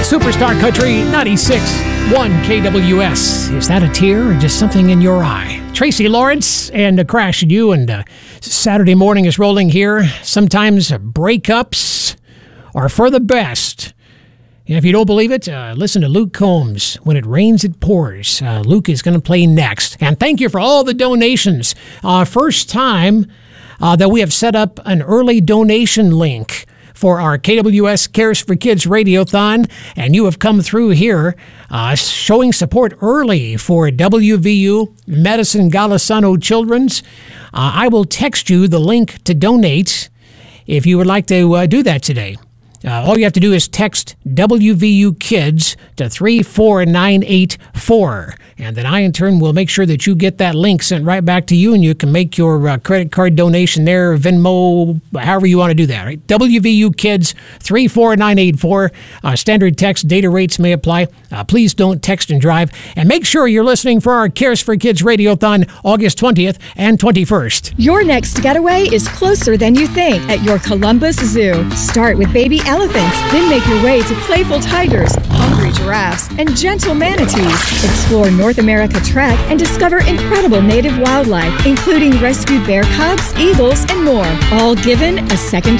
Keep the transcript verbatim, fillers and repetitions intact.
Superstar Country ninety-six point one K W S. Is that a tear or just something in your eye? Tracy Lawrence and uh, Crash and You, and uh, Saturday morning is rolling here. Sometimes uh, breakups are for the best. And if you don't believe it, uh, listen to Luke Combs. When it rains, it pours. Uh, Luke is going to play next. And thank you for all the donations. Uh, first time uh, that we have set up an early donation link for our K W S Cares for Kids Radiothon, and you have come through here uh, showing support early for W V U Medicine Golisano Children's. Uh, I will text you the link to donate if you would like to uh, do that today. Uh, all you have to do is text W V U Kids to three four nine eight four, and then I, in turn, will make sure that you get that link sent right back to you, and you can make your uh, credit card donation there, Venmo, however you want to do that. Right? W V U Kids, three four nine eight four. Uh, standard text data rates may apply. Uh, please don't text and drive. And make sure you're listening for our Cares for Kids Radiothon August twentieth and twenty-first. Your next getaway is closer than you think at your Columbus Zoo. Start with baby elephants, then make your way to playful tigers, hungry giraffes, and gentle manatees. Explore North America Trek and discover incredible native wildlife, including rescued bear cubs, eagles, and more, all given a second